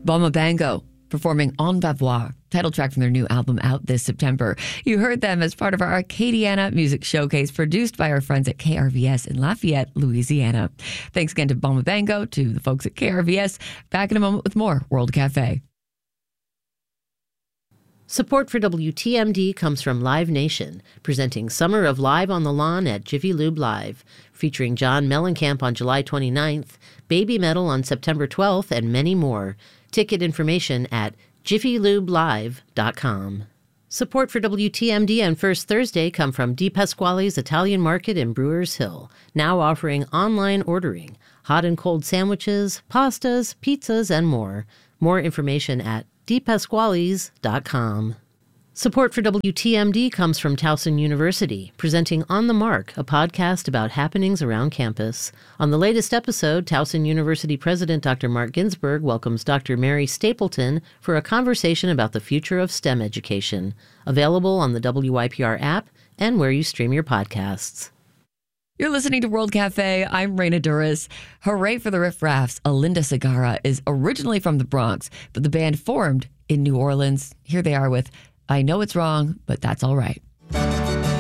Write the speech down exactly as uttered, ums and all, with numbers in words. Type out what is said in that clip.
Bama Bango performing En Bavois, title track from their new album out this September. You heard them as part of our Acadiana Music Showcase produced by our friends at K R V S in Lafayette, Louisiana. Thanks again to Bama Bango, to the folks at K R V S. Back in a moment with more World Cafe. Support for W T M D comes from Live Nation, presenting Summer of Live on the Lawn at Jiffy Lube Live, featuring John Mellencamp on July twenty-ninth, Baby Metal on September twelfth, and many more. Ticket information at jiffy lube live dot com. Support for W T M D and First Thursday come from Di Pasquale's Italian Market in Brewers Hill, now offering online ordering, hot and cold sandwiches, pastas, pizzas, and more. More information at di pasquales dot com. Support for W T M D comes from Towson University, presenting On the Mark, a podcast about happenings around campus. On the latest episode, Towson University President Doctor Mark Ginsburg welcomes Doctor Mary Stapleton for a conversation about the future of STEM education. Available on the W I P R app and where you stream your podcasts. You're listening to World Cafe. I'm Raina Duras. Hooray for the Riff Raffs. Alinda Segarra is originally from the Bronx, but the band formed in New Orleans. Here they are with I Know It's Wrong, but That's All Right.